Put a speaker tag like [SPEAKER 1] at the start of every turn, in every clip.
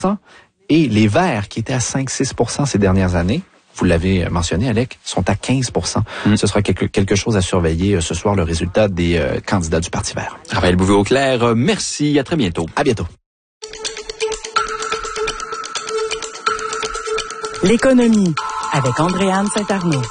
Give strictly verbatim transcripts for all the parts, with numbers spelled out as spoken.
[SPEAKER 1] Et les verts, qui étaient à cinq à six pour cent ces dernières années, vous l'avez mentionné, Alec, sont à quinze pour cent. Mmh. Ce sera quelque, quelque chose à surveiller ce soir, le résultat des euh, candidats du Parti vert.
[SPEAKER 2] Raphaël Bouvet-Auclair, euh, merci, à très bientôt.
[SPEAKER 1] À bientôt.
[SPEAKER 3] L'économie, avec Andréane Saint-Arnaud.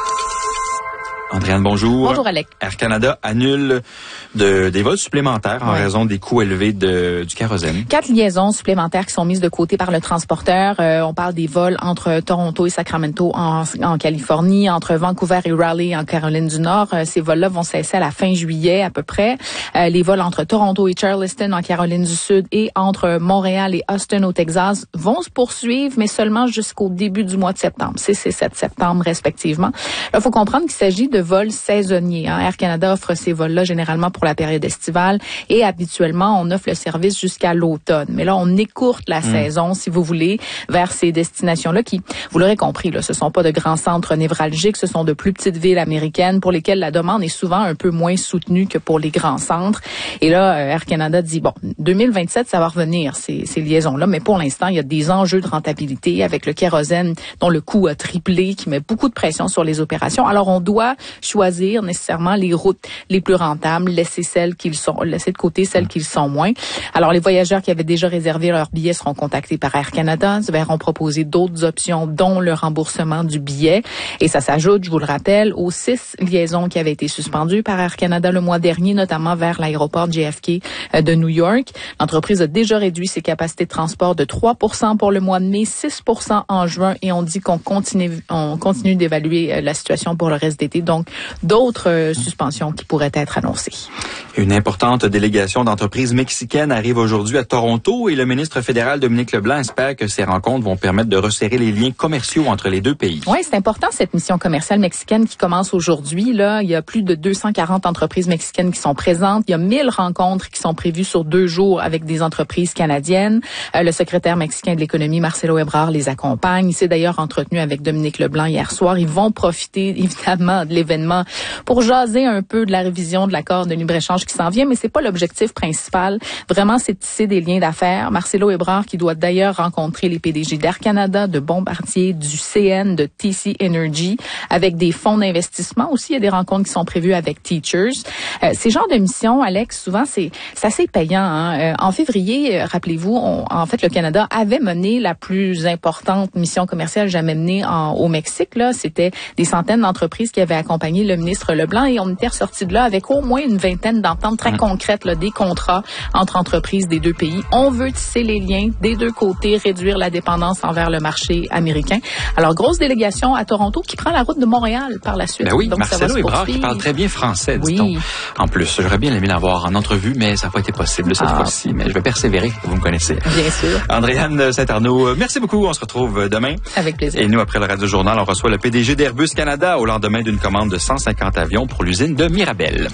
[SPEAKER 2] Andréane, bonjour.
[SPEAKER 4] Bonjour, Alec.
[SPEAKER 2] Air Canada annule de, des vols supplémentaires en
[SPEAKER 4] ouais.
[SPEAKER 2] raison des coûts élevés de, du kérosène.
[SPEAKER 4] Quatre liaisons supplémentaires qui sont mises de côté par le transporteur. Euh, on parle des vols entre Toronto et Sacramento en, en Californie, entre Vancouver et Raleigh en Caroline du Nord. Euh, ces vols-là vont cesser à la fin juillet à peu près. Euh, les vols entre Toronto et Charleston en Caroline du Sud et entre Montréal et Austin au Texas vont se poursuivre, mais seulement jusqu'au début du mois de septembre, six et sept septembre respectivement. Là, il faut comprendre qu'il s'agit de vols saisonniers. Hein. Air Canada offre ces vols-là généralement pour la période estivale et habituellement, on offre le service jusqu'à l'automne. Mais là, on écourte la mmh. saison, si vous voulez, vers ces destinations-là qui, vous l'aurez compris, là, ce sont pas de grands centres névralgiques, ce sont de plus petites villes américaines pour lesquelles la demande est souvent un peu moins soutenue que pour les grands centres. Et là, Air Canada dit, bon, deux mille vingt-sept, ça va revenir, ces, ces liaisons-là, mais pour l'instant, il y a des enjeux de rentabilité avec le kérosène dont le coût a triplé, qui met beaucoup de pression sur les opérations. Alors, on doit choisir nécessairement les routes les plus rentables, laisser celles qui sont, laisser de côté celles qui le sont moins. Alors, les voyageurs qui avaient déjà réservé leurs billets seront contactés par Air Canada, se verront proposer d'autres options, dont le remboursement du billet. Et ça s'ajoute, je vous le rappelle, aux six liaisons qui avaient été suspendues par Air Canada le mois dernier, notamment vers l'aéroport J F K de New York. L'entreprise a déjà réduit ses capacités de transport de trois pour cent pour le mois de mai, six pour cent en juin, et on dit qu'on continue, on continue d'évaluer la situation pour le reste d'été. Donc, d'autres euh, suspensions qui pourraient être annoncées.
[SPEAKER 2] Une importante délégation d'entreprises mexicaines arrive aujourd'hui à Toronto et le ministre fédéral Dominique Leblanc espère que ces rencontres vont permettre de resserrer les liens commerciaux entre les deux pays.
[SPEAKER 4] Oui, c'est important cette mission commerciale mexicaine qui commence aujourd'hui. Là, il y a plus de deux cent quarante entreprises mexicaines qui sont présentes. Il y a mille rencontres qui sont prévues sur deux jours avec des entreprises canadiennes. Euh, le secrétaire mexicain de l'économie, Marcelo Ebrard, les accompagne. Il s'est d'ailleurs entretenu avec Dominique Leblanc hier soir. Ils vont profiter évidemment de l'événement pour jaser un peu de la révision de l'accord de libre-échange qui s'en vient, mais c'est pas l'objectif principal. Vraiment, c'est de tisser des liens d'affaires. Marcelo Ebrard, qui doit d'ailleurs rencontrer les P D G d'Air Canada, de Bombardier, du C N, de T C Energy, avec des fonds d'investissement aussi. Il y a des rencontres qui sont prévues avec Teachers. Euh, ces genres de missions, Alex, souvent, c'est, c'est assez payant. Hein? Euh, en février, euh, rappelez-vous, on, en fait, le Canada avait mené la plus importante mission commerciale jamais menée en, au Mexique. Là, c'était des centaines d'entreprises qui avaient accompagné le ministre Leblanc et on était ressorti de là avec au moins une vingtaine d'ententes très mmh. concrètes, là, des contrats entre entreprises des deux pays. On veut tisser les liens des deux côtés, réduire la dépendance envers le marché américain. Alors, grosse délégation à Toronto qui prend la route de Montréal par la suite.
[SPEAKER 2] Ben oui,
[SPEAKER 4] donc,
[SPEAKER 2] Marcelo Ebrard qui parle très bien français,
[SPEAKER 4] oui.
[SPEAKER 2] dit-on. En plus, j'aurais bien aimé l'avoir en entrevue, mais ça n'a pas été possible cette ah. fois-ci. Mais je vais persévérer, vous me connaissez.
[SPEAKER 4] Bien sûr.
[SPEAKER 2] Andréane Saint-Arnaud, merci beaucoup. On se retrouve demain.
[SPEAKER 4] Avec plaisir.
[SPEAKER 2] Et nous, après le Radio Journal, on reçoit le P D G d'Airbus Canada au lendemain d'une commande de cent cinquante avions pour l'usine de Mirabel.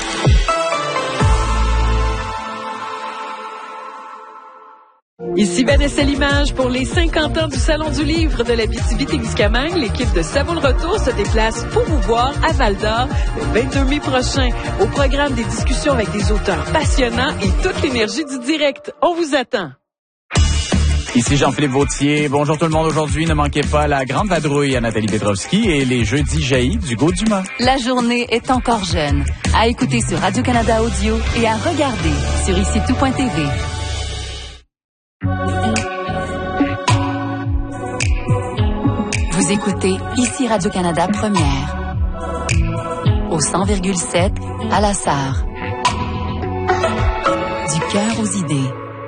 [SPEAKER 5] Ici Vanessa Limage pour les cinquante ans du Salon du Livre de l'Abitibi-Témiscamingue. L'équipe de Ça vaut le retour se déplace pour vous voir à Val-d'Or le vingt-deux mai prochain. Au programme, des discussions avec des auteurs passionnants et toute l'énergie du direct. On vous attend.
[SPEAKER 6] Ici Jean-Philippe Vautier. Bonjour tout le monde. Aujourd'hui, ne manquez pas la grande vadrouille à Nathalie Petrovski et les jeudis jaillis du Gaud-Dumas.
[SPEAKER 7] La journée est encore jeune. À écouter sur Radio-Canada Audio et à regarder sur ici tout point t v. Vous écoutez ici Radio-Canada Première. Au cent virgule sept, à La Sarre. Du cœur aux idées.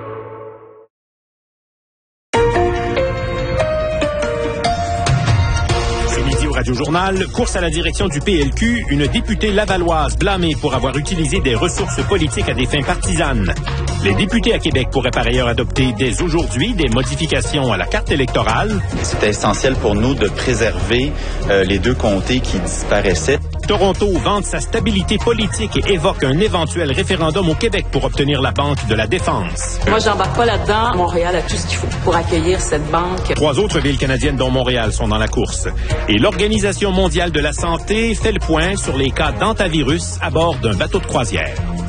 [SPEAKER 8] Radio-Journal, course à la direction du P L Q, une députée lavalloise blâmée pour avoir utilisé des ressources politiques à des fins partisanes. Les députés à Québec pourraient par ailleurs adopter dès aujourd'hui des modifications à la carte électorale.
[SPEAKER 9] C'était essentiel pour nous de préserver euh, les deux comtés qui disparaissaient.
[SPEAKER 8] Toronto vante sa stabilité politique et évoque un éventuel référendum au Québec pour obtenir la Banque de la Défense.
[SPEAKER 5] Moi, j'embarque pas là-dedans. Montréal a tout ce qu'il faut pour accueillir cette banque.
[SPEAKER 8] Trois autres villes canadiennes, dont Montréal, sont dans la course. Et l'Organisation mondiale de la santé fait le point sur les cas d'hantavirus à bord d'un bateau de croisière.